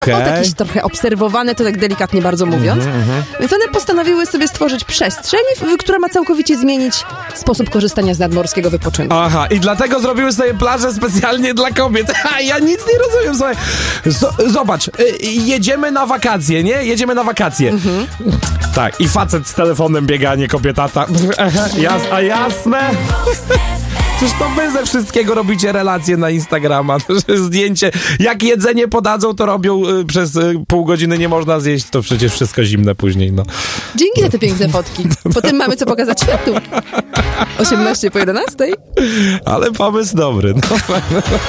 jakieś trochę obserwowane, to tak delikatnie bardzo mówiąc. Więc one postanowiły sobie stworzyć przestrzeń, która ma całkowicie zmienić sposób korzystania z nadmorskiego wypoczynku. Aha, i dlatego zrobiły sobie plażę specjalnie dla kobiet. Ja nic nie rozumiem, słuchaj. Zobacz, jedziemy na wakacje, nie? Jedziemy na wakacje. Tak, i facet z telefonem biega, a nie kobieta. A jasne? Przecież to wy ze wszystkiego robicie relacje na Instagrama. Zdjęcie, jak jedzenie podadzą, to robią przez pół godziny, nie można zjeść, to przecież wszystko zimne później, no. Dzięki za te piękne fotki. Potem mamy co pokazać światu. 18 po 11. Ale pomysł dobry, no.